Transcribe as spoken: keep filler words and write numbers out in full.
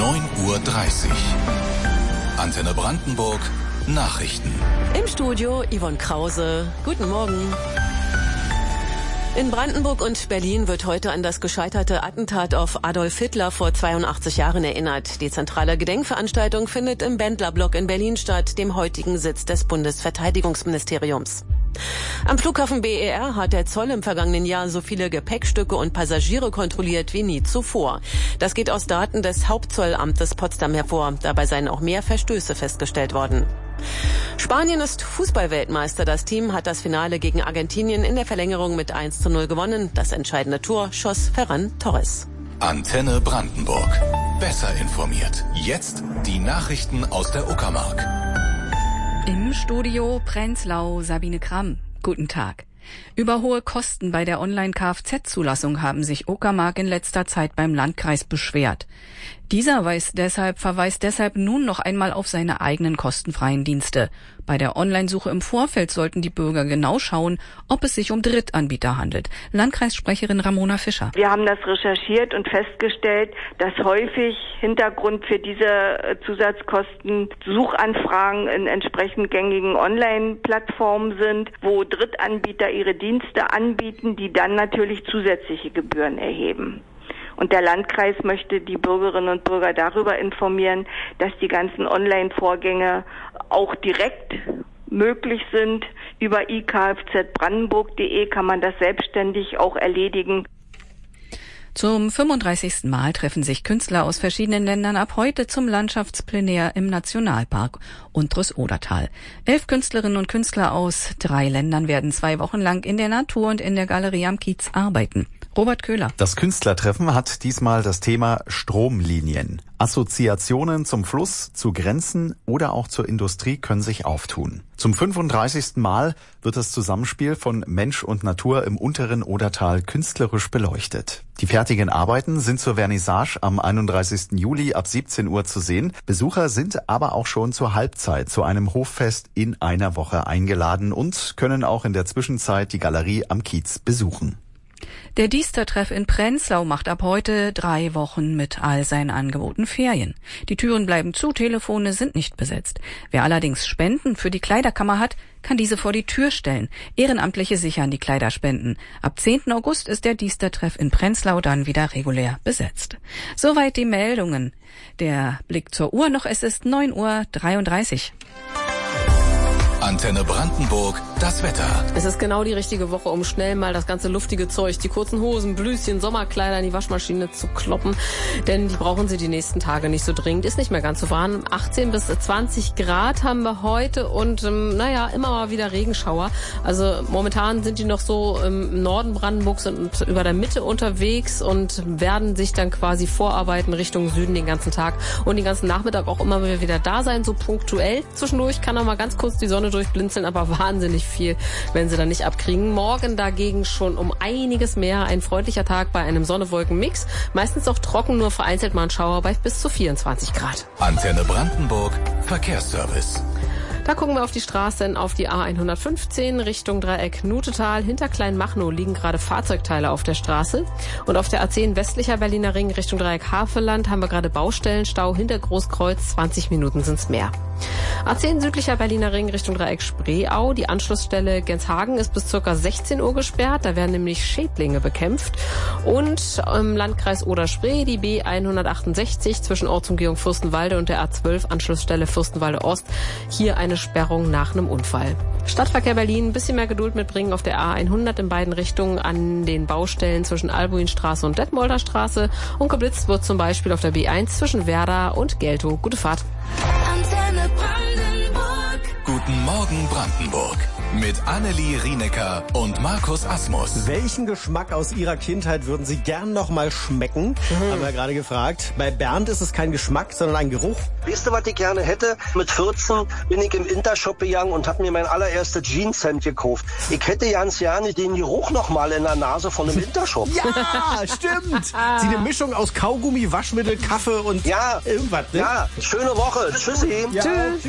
neun Uhr dreißig. Antenne Brandenburg, Nachrichten. Im Studio Yvonne Krause. Guten Morgen. In Brandenburg und Berlin wird heute an das gescheiterte Attentat auf Adolf Hitler vor zweiundachtzig Jahren erinnert. Die zentrale Gedenkveranstaltung findet im Bendlerblock in Berlin statt, dem heutigen Sitz des Bundesverteidigungsministeriums. Am Flughafen B E R hat der Zoll im vergangenen Jahr so viele Gepäckstücke und Passagiere kontrolliert wie nie zuvor. Das geht aus Daten des Hauptzollamtes Potsdam hervor. Dabei seien auch mehr Verstöße festgestellt worden. Spanien ist Fußballweltmeister. Das Team hat das Finale gegen Argentinien in der Verlängerung mit eins zu null gewonnen. Das entscheidende Tor schoss Ferran Torres. Antenne Brandenburg. Besser informiert. Jetzt die Nachrichten aus der Uckermark. Im Studio Prenzlau Sabine Kramm. Guten Tag. Über hohe Kosten bei der Online-Kfz-Zulassung haben sich Uckermark in letzter Zeit beim Landkreis beschwert. Dieser weiß deshalb, verweist deshalb nun noch einmal auf seine eigenen kostenfreien Dienste. Bei der Online-Suche im Vorfeld sollten die Bürger genau schauen, ob es sich um Drittanbieter handelt. Landkreissprecherin Ramona Fischer. Wir haben das recherchiert und festgestellt, dass häufig Hintergrund für diese Zusatzkosten Suchanfragen in entsprechend gängigen Online-Plattformen sind, wo Drittanbieter ihre Dienste anbieten, die dann natürlich zusätzliche Gebühren erheben. Und der Landkreis möchte die Bürgerinnen und Bürger darüber informieren, dass die ganzen Online-Vorgänge auch direkt möglich sind. Über i k f z brandenburg punkt de kann man das selbstständig auch erledigen. Zum fünfunddreißigsten Mal treffen sich Künstler aus verschiedenen Ländern ab heute zum Landschaftsplenär im Nationalpark Unteres Odertal. Elf Künstlerinnen und Künstler aus drei Ländern werden zwei Wochen lang in der Natur und in der Galerie am Kiez arbeiten. Robert Köhler. Das Künstlertreffen hat diesmal das Thema Stromlinien. Assoziationen zum Fluss, zu Grenzen oder auch zur Industrie können sich auftun. Zum fünfunddreißigsten Mal wird das Zusammenspiel von Mensch und Natur im unteren Odertal künstlerisch beleuchtet. Die fertigen Arbeiten sind zur Vernissage am einunddreißigsten Juli ab siebzehn Uhr zu sehen. Besucher sind aber auch schon zur Halbzeit zu einem Hoffest in einer Woche eingeladen und können auch in der Zwischenzeit die Galerie am Kiez besuchen. Der Diestertreff in Prenzlau macht ab heute drei Wochen mit all seinen Angeboten Ferien. Die Türen bleiben zu, Telefone sind nicht besetzt. Wer allerdings Spenden für die Kleiderkammer hat, kann diese vor die Tür stellen. Ehrenamtliche sichern die Kleiderspenden. Ab zehnten August ist der Diestertreff in Prenzlau dann wieder regulär besetzt. Soweit die Meldungen. Der Blick zur Uhr noch, es ist neun Uhr dreiunddreißig. Antenne Brandenburg, das Wetter. Es ist genau die richtige Woche, um schnell mal das ganze luftige Zeug, die kurzen Hosen, Blüschen, Sommerkleider in die Waschmaschine zu kloppen. Denn die brauchen Sie die nächsten Tage nicht so dringend. Ist nicht mehr ganz so warm. achtzehn bis zwanzig Grad haben wir heute und ähm, naja, immer mal wieder Regenschauer. Also momentan sind die noch so im Norden Brandenburgs und über der Mitte unterwegs und werden sich dann quasi vorarbeiten Richtung Süden den ganzen Tag und den ganzen Nachmittag auch immer wieder da sein, so punktuell. Zwischendurch kann auch mal ganz kurz die Sonne durchblinzeln, aber wahnsinnig viel, wenn sie dann nicht abkriegen. Morgen dagegen schon um einiges mehr. Ein freundlicher Tag bei einem Sonne-Wolken-Mix. Meistens auch trocken, nur vereinzelt mal ein Schauer bei bis zu vierundzwanzig Grad. Antenne Brandenburg, Verkehrsservice. Da gucken wir auf die Straßen, auf die A hundertfünfzehn Richtung Dreieck Nutetal. Hinter Kleinmachnow liegen gerade Fahrzeugteile auf der Straße. Und auf der A zehn westlicher Berliner Ring Richtung Dreieck Havelland haben wir gerade Baustellenstau. Hinter Großkreuz zwanzig Minuten sind's mehr. A zehn südlicher Berliner Ring Richtung Dreieck Spreeau. Die Anschlussstelle Genshagen ist bis ca. sechzehn Uhr gesperrt. Da werden nämlich Schädlinge bekämpft. Und im Landkreis Oder-Spree die B hundertachtundsechzig zwischen Ortsumgehung Fürstenwalde und der A zwölf Anschlussstelle Fürstenwalde Ost. Hier eine Sperrung nach einem Unfall. Stadtverkehr Berlin, ein bisschen mehr Geduld mitbringen auf der A hundert in beiden Richtungen an den Baustellen zwischen Albuinstraße und Detmolder Straße. Und geblitzt wird zum Beispiel auf der B eins zwischen Werder und Geltow. Gute Fahrt. Antenne Brandenburg. Guten Morgen Brandenburg. Mit Annelie Rienecker und Markus Asmus. Welchen Geschmack aus Ihrer Kindheit würden Sie gern noch mal schmecken? Mhm. Haben wir gerade gefragt. Bei Bernd ist es kein Geschmack, sondern ein Geruch. Weißt du, was ich gerne hätte? Mit vierzehn bin ich im Intershop gegangen und habe mir mein allererstes Jeanshemd gekauft. Ich hätte ganz gerne den Geruch noch mal in der Nase von einem Intershop. Ja, stimmt. Sie eine Mischung aus Kaugummi, Waschmittel, Kaffee und ja, irgendwas. Ne? Ja, schöne Woche. Tschüssi. Ja. Tschüss.